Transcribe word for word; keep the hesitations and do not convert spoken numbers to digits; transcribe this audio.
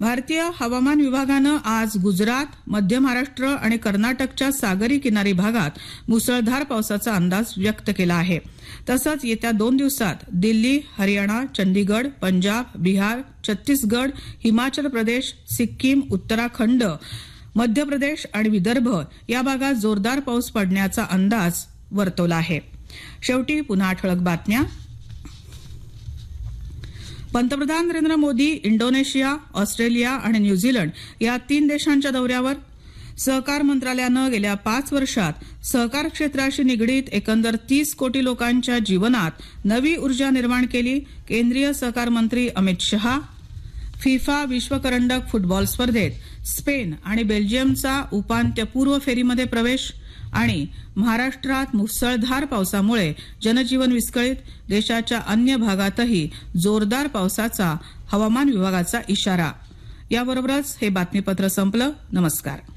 भारतीय हवामान विभागानं आज गुजरात, मध्य महाराष्ट्र आणि कर्नाटकच्या सागरी किनारी भागात मुसळधार पावसाचा अंदाज व्यक्त केला आहे. तसंच येत्या दोन दिवसात दिल्ली, हरियाणा, चंदीगड, पंजाब, बिहार, छत्तीसगड, हिमाचल प्रदेश, सिक्कीम, उत्तराखंड, मध्य प्रदेश आणि विदर्भ या भागात जोरदार पाऊस पडण्याचा अंदाज वर्तवला आहे. शेवटी पुन्हा ठळक बातम्या. पंतप्रधान नरेंद्र मोदी इंडोनेशिया, ऑस्ट्रेलिया आणि न्यूझीलंड या तीन देशांच्या दौऱ्यावर. सहकार मंत्रालयानं गेल्या पाच वर्षात सहकार क्षेत्राशी निगडीत एकंदर तीस कोटी लोकांच्या जीवनात नवी ऊर्जा निर्माण केली. केंद्रीय सहकार मंत्री अमित शहा. फिफा विश्वकरंडक फुटबॉल स्पर्धेत स्पेन आणि बेल्जियमचा उपांत्यपूर्व फेरीमध्ये प्रवेश. आणि महाराष्ट्रात मुसळधार पावसामुळे जनजीवन विस्कळीत. देशाच्या अन्य भागातही जोरदार पावसाचा हवामान विभागाचा इशारा. याबरोबरच हे बातमीपत्र संपलं. नमस्कार.